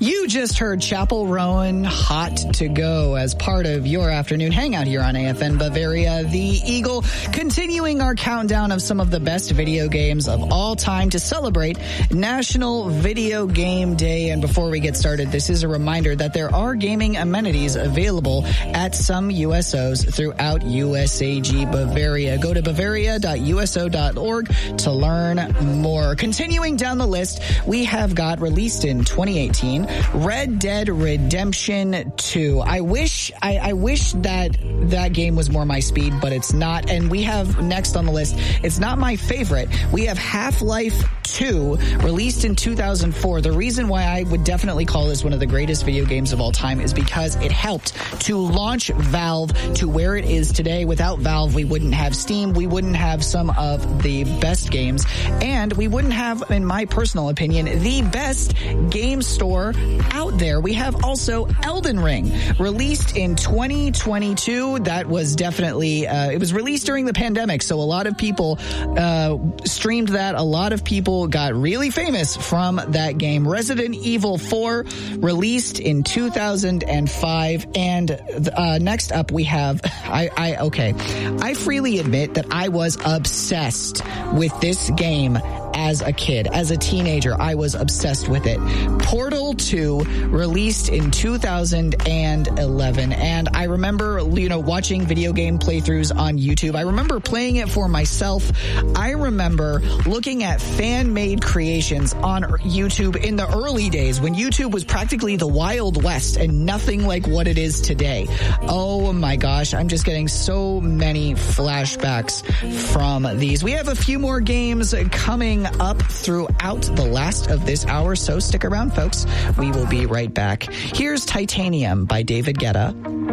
You just heard Chapel Rowan Hot to Go as part of your afternoon hangout here on AFN Bavaria, the Eagle, continuing our countdown of some of the best video games of all time to celebrate National Video Game Day. And before we get started, this is a reminder that there are gaming amenities available at some USOs throughout USAG Bavaria. Go to bavaria.uso.org to learn more. Continuing down the list, we have got released in 2018, Red Dead Redemption 2. I wish that game was more my speed, but it's not. And we have next on the list, it's not my favorite. We have Half-Life 2, released in 2004. The reason why I would definitely call this one of the greatest video games of all time is because it helped to launch Valve to where it is today. Without Valve, we wouldn't have Steam, we wouldn't have some of the best games, and we wouldn't have, in my personal opinion, the best game store out there. We have also Elden Ring, released in 2022. That was definitely, it was released during the pandemic, so a lot of people streamed that. A lot of people got really famous from that game. Resident Evil 4, released in 2005. And next up we have, I freely admit that I was obsessed with this game as a kid. As a teenager, I was obsessed with it. Portal 2, released in 2011. And I remember, watching video game playthroughs on YouTube. I remember playing it for myself. I remember looking at fan-made creations on YouTube in the early days when YouTube was practically the Wild West and nothing like what it is today. Oh my gosh, I'm just getting so many flashbacks from these. We have a few more games coming up throughout the last of this hour, so stick around, folks. We will be right back. Here's Titanium by David Guetta.